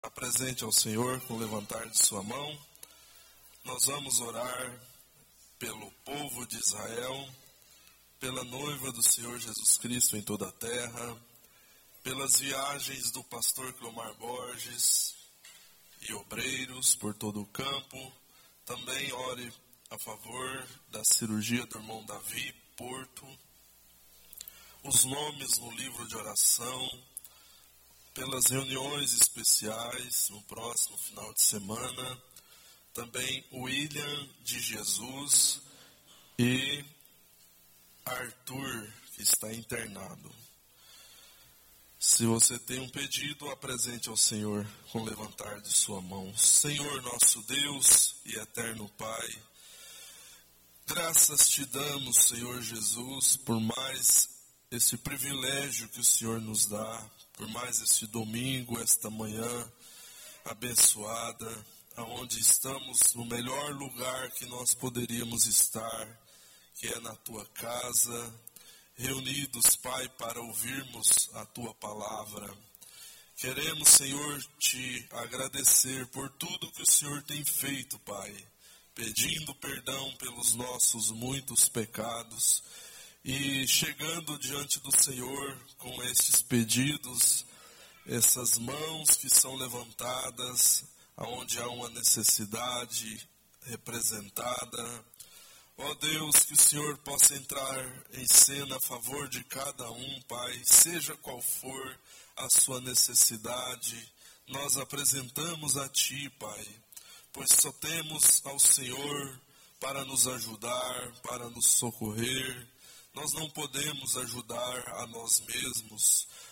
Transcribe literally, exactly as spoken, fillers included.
Apresente ao Senhor com o levantar de sua mão. Nós vamos orar pelo povo de Israel, pela noiva do Senhor Jesus Cristo em toda a terra, pelas viagens do pastor Clomar Borges e obreiros por todo o campo. Também ore a favor da cirurgia do irmão Davi Porto. Os nomes no livro de oração, pelas reuniões especiais no próximo final de semana. Também William de Jesus e Arthur, que está internado. Se você tem um pedido, apresente ao Senhor com o levantar de sua mão. Senhor nosso Deus e eterno Pai, graças te damos, Senhor Jesus, por mais esse privilégio que o Senhor nos dá, por mais este domingo, esta manhã abençoada, aonde estamos no melhor lugar que nós poderíamos estar, que é na tua casa, reunidos, Pai, para ouvirmos a tua palavra. Queremos, Senhor, te agradecer por tudo que o Senhor tem feito, Pai, pedindo perdão pelos nossos muitos pecados e chegando diante do Senhor com estes pedidos, essas mãos que são levantadas, onde há uma necessidade representada. Ó Deus, que o Senhor possa entrar em cena a favor de cada um, Pai, seja qual for a sua necessidade, nós apresentamos a Ti, Pai, pois só temos ao Senhor para nos ajudar, para nos socorrer. Nós não podemos ajudar a nós mesmos.